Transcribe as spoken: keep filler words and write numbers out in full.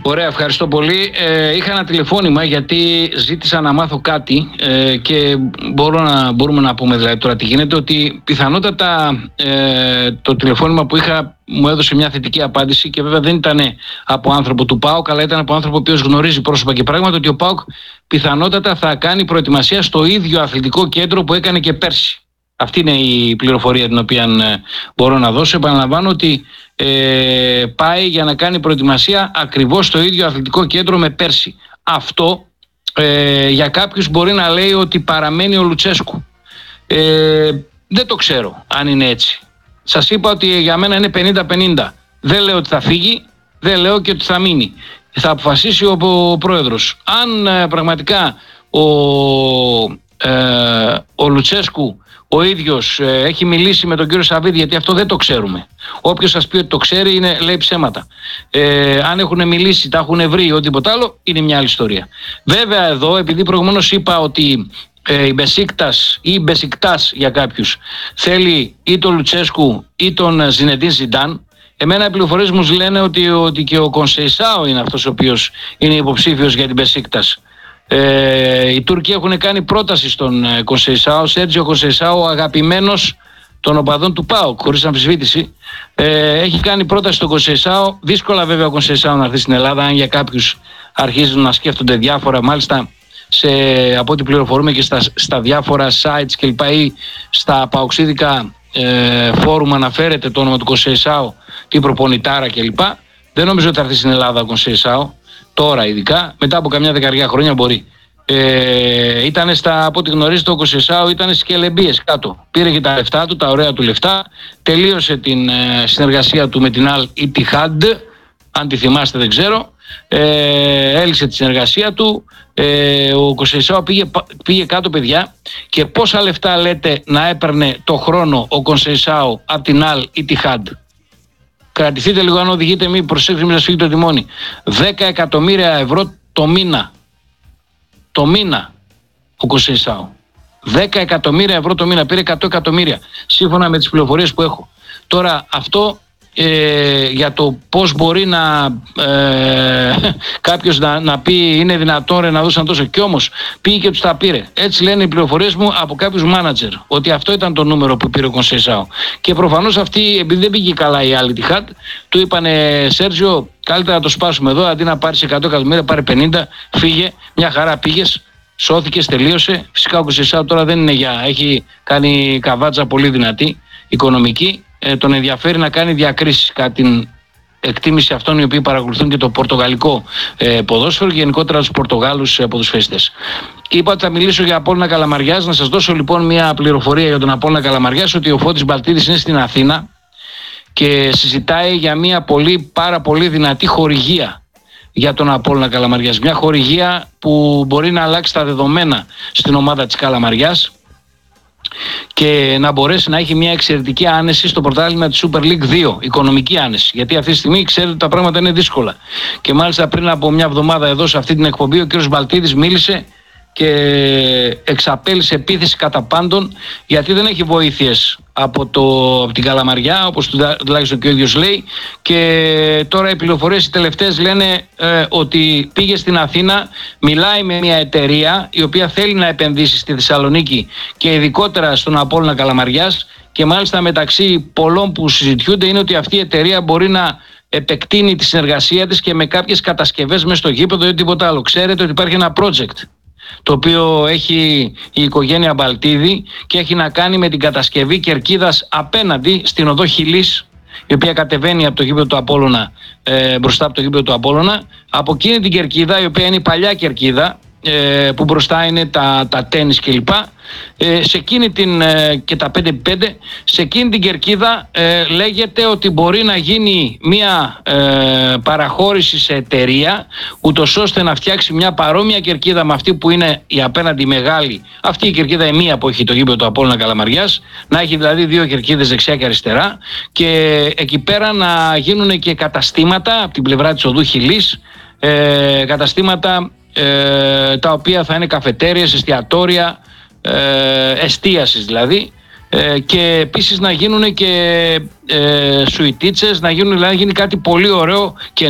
Ωραία, ευχαριστώ πολύ. Ε, είχα ένα τηλεφώνημα γιατί ζήτησα να μάθω κάτι ε, και μπορώ να, μπορούμε να πούμε δηλαδή τώρα τι γίνεται, ότι πιθανότατα ε, το τηλεφώνημα που είχα μου έδωσε μια θετική απάντηση και βέβαια δεν ήταν από άνθρωπο του ΠΑΟΚ, αλλά ήταν από άνθρωπο ο οποίος γνωρίζει πρόσωπα και πράγματα, ότι ο ΠΑΟΚ πιθανότατα θα κάνει προετοιμασία στο ίδιο αθλητικό κέντρο που έκανε και πέρσι. Αυτή είναι η πληροφορία την οποία ε, μπορώ να δώσω. Επαναλαμβάνω ότι ε, πάει για να κάνει προετοιμασία ακριβώς στο ίδιο αθλητικό κέντρο με πέρσι. Αυτό ε, για κάποιους μπορεί να λέει ότι παραμένει ο Λουτσέσκου. Ε, δεν το ξέρω αν είναι έτσι. Σας είπα ότι για μένα είναι πενήντα πενήντα. Δεν λέω ότι θα φύγει, δεν λέω και ότι θα μείνει. Θα αποφασίσει ο, ο πρόεδρος. Αν ε, πραγματικά ο, ε, ο Λουτσέσκου ο ίδιος ε, έχει μιλήσει με τον κύριο Σαββίδη, γιατί αυτό δεν το ξέρουμε. Όποιος σας πει ότι το ξέρει είναι, λέει ψέματα. Ε, αν έχουν μιλήσει, τα έχουν βρει ή οτιδήποτε άλλο, είναι μια άλλη ιστορία. Βέβαια εδώ, επειδή προηγουμένως είπα ότι ε, η Μπεσίκτας ή η Μπεσικτάς για κάποιους θέλει ή τον Λουτσέσκου ή τον Ζινεντίν Ζιντάν, εμένα οι πληροφορίες μου λένε ότι, ότι και ο Κονσεϊσάο είναι αυτός ο οποίος είναι υποψήφιος για την Μπεσίκτας. Ε, οι Τούρκοι έχουν κάνει πρόταση στον ε, Κονσεϊσάο, Σέρτζιο Κονσεϊσάο, ο αγαπημένος των οπαδών του ΠΑΟΚ, χωρίς αμφισβήτηση. Ε, έχει κάνει πρόταση στον Κονσεϊσάο. Δύσκολα βέβαια ο Κονσεϊσάο να έρθει στην Ελλάδα, αν για κάποιους αρχίζουν να σκέφτονται διάφορα, μάλιστα σε, από ό,τι πληροφορούμε και στα, στα διάφορα sites κλπ. Ή στα παοξίδικα ε, φόρουμ αναφέρεται το όνομα του Κονσεϊσάο, την προπονητάρα κλπ. Δεν νομίζω ότι θα έρθει στην Ελλάδα ο Κονσεϊσάο. Τώρα ειδικά, μετά από καμιά δεκαετία χρόνια μπορεί. Ε, ήτανε στα, από ό,τι γνωρίζετε, ο Κονσεϊσάο ήταν στις Κελεμπίες κάτω. Πήρε και τα λεφτά του, τα ωραία του λεφτά. Τελείωσε την ε, συνεργασία του με την Al Ittihad. Αν τη θυμάστε δεν ξέρω. Ε, έλυσε τη συνεργασία του. Ε, ο Κονσεϊσάο πήγε, πήγε κάτω, παιδιά. Και πόσα λεφτά λέτε να έπαιρνε το χρόνο ο Κονσεϊσάο από την Al Ittihad? Κρατηθείτε λίγο αν οδηγείτε, μην προσέξτε, μην σας φύγει το τιμόνι. δέκα εκατομμύρια ευρώ το μήνα. Το μήνα ο Κονσεϊσάο. δέκα εκατομμύρια ευρώ το μήνα. Πήρε εκατό εκατομμύρια. Σύμφωνα με τις πληροφορίες που έχω. Τώρα αυτό ε, για το πώς μπορεί να ε, κάποιος να, να πει είναι δυνατόν ρε, να δώσαν τόσο. Κι όμως πήγε και τους τα πήρε. Έτσι λένε οι πληροφορίες μου από κάποιους μάνατζερ. Ότι αυτό ήταν το νούμερο που πήρε ο Κονσεϊσάο. Και προφανώς αυτοί, επειδή δεν πήγε καλά η Al Ittihad, του είπανε Σέρτζιο, καλύτερα να το σπάσουμε εδώ. Αντί να πάρεις εκατό εκατομμύρια, πάρε πενήντα. Φύγε, μια χαρά πήγες. Σώθηκες, τελείωσε. Φυσικά ο Κονσεϊσάο τώρα δεν είναι για. Έχει κάνει καβάτσα πολύ δυνατή, οικονομική. Ε, τον ενδιαφέρει να κάνει διακρίσεις κατά την εκτίμηση αυτών οι οποίοι παρακολουθούν και το πορτογαλικό ε, ποδόσφαιρο και γενικότερα τους Πορτογάλους ε, ποδοσφαιριστές. Είπα ότι θα μιλήσω για Απόλλωνα Καλαμαριάς. Να σας δώσω λοιπόν μια πληροφορία για τον Απόλλωνα Καλαμαριάς, ότι ο Φώτης Μπαλτίδης είναι στην Αθήνα και συζητάει για μια πολύ, πάρα πολύ δυνατή χορηγία για τον Απόλλωνα Καλαμαριάς. Μια χορηγία που μπορεί να αλλάξει τα δεδομένα στην ομάδα της Καλαμαριάς και να μπορέσει να έχει μια εξαιρετική άνεση στο πρωτάθλημα της Super League δύο, οικονομική άνεση. Γιατί αυτή τη στιγμή ξέρετε ότι τα πράγματα είναι δύσκολα. Και μάλιστα πριν από μια εβδομάδα εδώ σε αυτή την εκπομπή ο κ. Μπαλτίδης μίλησε και εξαπέλυσε επίθεση κατά πάντων, γιατί δεν έχει βοήθειες από, το, από την Καλαμαριά, όπως τουλάχιστον και ο ίδιος λέει. Και τώρα οι πληροφορίες οι τελευταίες λένε ε, ότι πήγε στην Αθήνα, μιλάει με μια εταιρεία η οποία θέλει να επενδύσει στη Θεσσαλονίκη και ειδικότερα στον Απόλλωνα Καλαμαριάς, και μάλιστα μεταξύ πολλών που συζητιούνται είναι ότι αυτή η εταιρεία μπορεί να επεκτείνει τη συνεργασία της και με κάποιες κατασκευές μέσα στο γήπεδο ή τίποτα άλλο. Ξέρετε ότι υπάρχει ένα project το οποίο έχει η οικογένεια Μπαλτίδη και έχει να κάνει με την κατασκευή κερκίδας απέναντι στην οδό Χιλής, η οποία κατεβαίνει από το γήπεδο του Απόλλωνα, ε, μπροστά από το γήπεδο του Απόλλωνα. Από εκείνη την κερκίδα, η οποία είναι η παλιά κερκίδα, ε, που μπροστά είναι τα, τα τένις κλπ. Ε, σε εκείνη την, ε, και τα πέντε επί πέντε, σε εκείνη την κερκίδα ε, λέγεται ότι μπορεί να γίνει μια ε, παραχώρηση σε εταιρεία, ούτως ώστε να φτιάξει μια παρόμοια κερκίδα με αυτή που είναι η απέναντι μεγάλη, αυτή η κερκίδα η μία που έχει το γήπεδο του Απόλλωνα Καλαμαριάς, να έχει δηλαδή δύο κερκίδες δεξιά και αριστερά, και εκεί πέρα να γίνουν και καταστήματα από την πλευρά της οδού Χιλής, ε, καταστήματα ε, τα οποία θα είναι καφετέριες, εστιατόρια, Ε, εστίασης δηλαδή, ε, και επίσης να γίνουν και ε, σουιτίτσες, να γίνουν, δηλαδή, να γίνει κάτι πολύ ωραίο και